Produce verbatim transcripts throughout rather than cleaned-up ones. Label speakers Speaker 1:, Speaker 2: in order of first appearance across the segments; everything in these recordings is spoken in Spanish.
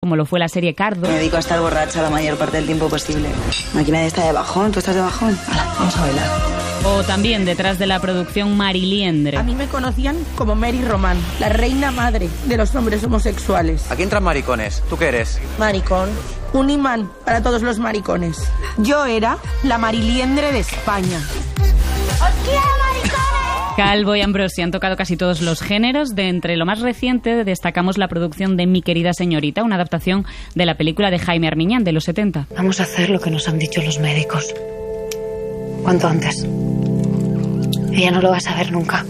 Speaker 1: como lo fue la serie Cardo.
Speaker 2: Me dedico a estar borracha la mayor parte del tiempo posible. Aquí nadie está de bajón, ¿tú estás de bajón? Hala, vamos a bailar.
Speaker 1: O también detrás de la producción Mari Liendre.
Speaker 3: A mí me conocían como Mary Román, la reina madre de los hombres homosexuales.
Speaker 4: Aquí entran maricones. ¿Tú qué eres?
Speaker 3: Maricón. Un imán para todos los maricones. Yo era la Mari Liendre de España.
Speaker 5: ¡Os quiero, maricones!
Speaker 1: Calvo y Ambrosi han tocado casi todos los géneros. De entre lo más reciente destacamos la producción de Mi querida señorita, una adaptación de la película de Jaime Armiñán de los setenta.
Speaker 6: Vamos a hacer lo que nos han dicho los médicos. Cuanto antes. Ella no lo va a saber nunca.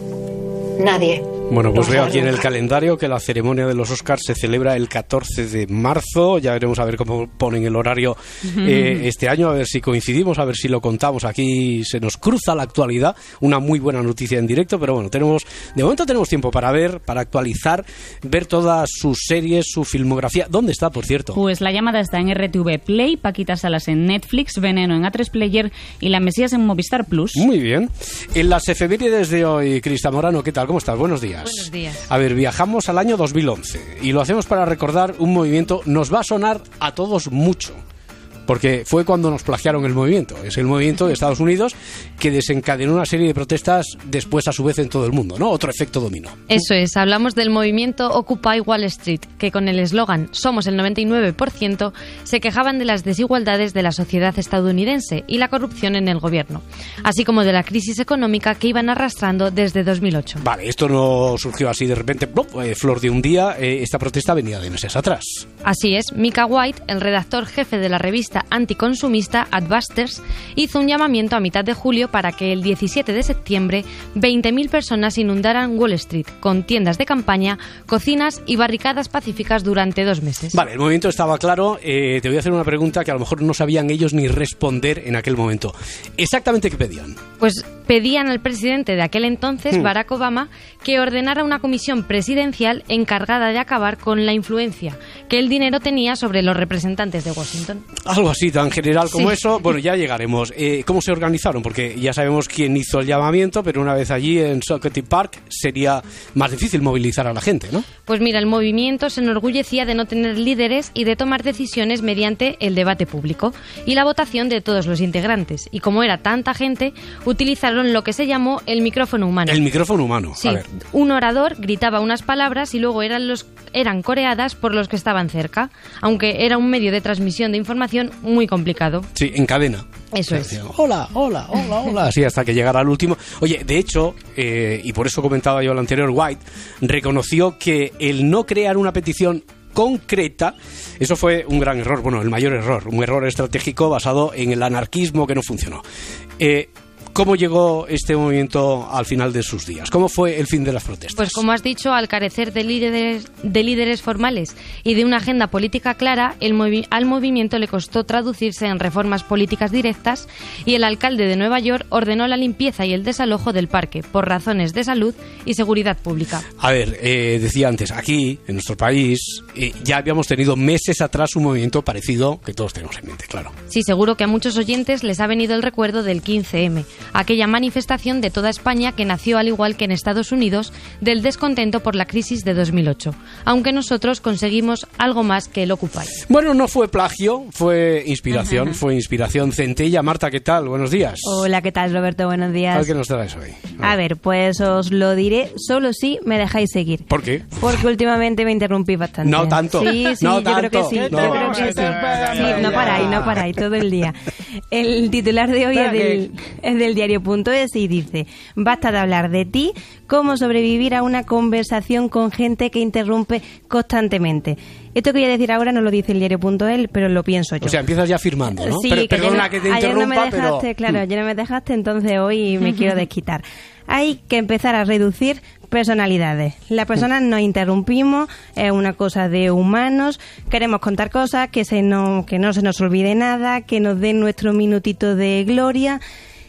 Speaker 6: Nadie.
Speaker 7: Bueno, pues veo aquí en el calendario que la ceremonia de los Oscars se celebra el catorce de marzo. Ya veremos a ver cómo ponen el horario eh, este año, a ver si coincidimos, a ver si lo contamos. Aquí se nos cruza la actualidad, una muy buena noticia en directo, pero bueno, tenemos de momento tenemos tiempo para ver, para actualizar, ver todas sus series, su filmografía. ¿Dónde está, por cierto?
Speaker 1: Pues La llamada está en R T V Play, Paquita Salas en Netflix, Veneno en A tres Player y La Mesías en Movistar Plus.
Speaker 7: Muy bien. En las efemérides de hoy, Crista Morano, ¿qué tal? ¿Cómo estás? Buenos días.
Speaker 1: Buenos días.
Speaker 7: A ver, viajamos al año dos mil once y lo hacemos para recordar un movimiento, nos va a sonar a todos mucho, porque fue cuando nos plagiaron el movimiento. Es el movimiento de Estados Unidos que desencadenó una serie de protestas después a su vez en todo el mundo, ¿no? Otro efecto dominó.
Speaker 8: Eso es, hablamos del movimiento Occupy Wall Street, que con el eslogan Somos el noventa y nueve por ciento se quejaban de las desigualdades de la sociedad estadounidense y la corrupción en el gobierno, así como de la crisis económica que iban arrastrando desde dos mil ocho.
Speaker 7: Vale, esto no surgió así de repente, ¡plop! Eh, flor de un día, eh, esta protesta venía de meses atrás.
Speaker 8: Así es, Micah White, el redactor jefe de la revista anticonsumista Adbusters, hizo un llamamiento a mitad de julio para que el diecisiete de septiembre veinte mil personas inundaran Wall Street con tiendas de campaña, cocinas y barricadas pacíficas durante dos meses.
Speaker 7: Vale, el movimiento estaba claro. Eh, te voy a hacer una pregunta que a lo mejor no sabían ellos ni responder en aquel momento. ¿Exactamente qué pedían?
Speaker 8: Pues pedían al presidente de aquel entonces, hmm. Barack Obama, que ordenara una comisión presidencial encargada de acabar con la influencia que el dinero tenía sobre los representantes de Washington.
Speaker 7: Algo así tan general como
Speaker 8: sí.
Speaker 7: eso. Bueno, ya llegaremos. Eh, ¿Cómo se organizaron? Porque ya sabemos quién hizo el llamamiento, pero una vez allí en Socrates Park sería más difícil movilizar a la gente, ¿no?
Speaker 8: Pues mira, el movimiento se enorgullecía de no tener líderes y de tomar decisiones mediante el debate público y la votación de todos los integrantes. Y como era tanta gente, utilizaron lo que se llamó el micrófono humano.
Speaker 7: El micrófono humano.
Speaker 8: Sí,
Speaker 7: a ver.
Speaker 8: Un orador gritaba unas palabras y luego eran, los, eran coreadas por los que estaban cerca, aunque era un medio de transmisión de información muy complicado.
Speaker 7: Sí, en cadena.
Speaker 8: Eso
Speaker 7: o sea,
Speaker 8: es.
Speaker 7: Decían, hola, hola, hola, hola, así hasta que llegara al último. Oye, de hecho, eh, y por eso comentaba yo lo anterior, White reconoció que el no crear una petición concreta, eso fue un gran error, bueno, el mayor error, un error estratégico basado en el anarquismo que no funcionó. Eh, ¿Cómo llegó este movimiento al final de sus días? ¿Cómo fue el fin de las protestas?
Speaker 8: Pues como has dicho, al carecer de líderes, de líderes formales y de una agenda política clara, el movi- al movimiento le costó traducirse en reformas políticas directas y el alcalde de Nueva York ordenó la limpieza y el desalojo del parque por razones de salud y seguridad pública.
Speaker 7: A ver, eh, decía antes, aquí, en nuestro país, eh, ya habíamos tenido meses atrás un movimiento parecido que todos tenemos en mente, claro.
Speaker 8: Sí, seguro que a muchos oyentes les ha venido el recuerdo del quince eme, aquella manifestación de toda España que nació, al igual que en Estados Unidos, del descontento por la crisis de dos mil ocho, aunque nosotros conseguimos algo más que el Occupy.
Speaker 7: Bueno, no fue plagio, fue inspiración, uh-huh. fue inspiración. Centella, Marta, ¿qué tal? Buenos días.
Speaker 9: Hola, ¿qué tal, Roberto? Buenos días.
Speaker 7: ¿Qué nos traes hoy?
Speaker 9: A, a ver, pues os lo diré solo si me dejáis seguir.
Speaker 7: ¿Por qué?
Speaker 9: Porque últimamente me interrumpís bastante.
Speaker 7: No tanto.
Speaker 9: Sí, sí,
Speaker 7: no
Speaker 9: yo
Speaker 7: tanto.
Speaker 9: creo que sí.
Speaker 7: No.
Speaker 9: Yo creo que sí. sí. No paráis, no paráis, todo el día. El titular de hoy es del, es del diario punto es y dice: basta de hablar de ti, cómo sobrevivir a una conversación con gente que interrumpe constantemente. Esto que voy a decir ahora no lo dice el diario punto es, pero lo pienso yo.
Speaker 7: O sea, empiezas ya firmando, ¿no?
Speaker 9: Sí,
Speaker 7: pero,
Speaker 9: que
Speaker 7: perdona
Speaker 9: no,
Speaker 7: que te
Speaker 9: ayer
Speaker 7: interrumpa,
Speaker 9: no me dejaste,
Speaker 7: pero...
Speaker 9: claro, ayer no me dejaste, entonces hoy me quiero desquitar. Hay que empezar a reducir personalidades. Las personas nos interrumpimos, es una cosa de humanos, queremos contar cosas, que, se no, que no se nos olvide nada, que nos den nuestro minutito de gloria.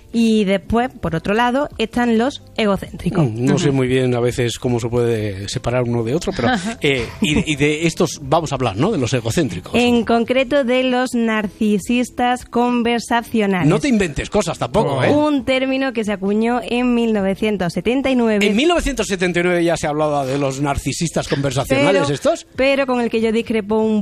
Speaker 9: Y después, por otro lado, están los egocéntricos.
Speaker 7: No sé muy bien a veces cómo se puede separar uno de otro, pero eh, y, y de estos vamos a hablar, ¿no? De los egocéntricos.
Speaker 9: En concreto de los narcisistas conversacionales.
Speaker 7: No te inventes cosas tampoco, ¿eh?
Speaker 9: Un término que se acuñó en mil novecientos setenta y nueve.
Speaker 7: En mil novecientos setenta y nueve ya se hablaba de los narcisistas conversacionales,
Speaker 9: pero,
Speaker 7: estos.
Speaker 9: Pero con el que yo discrepo un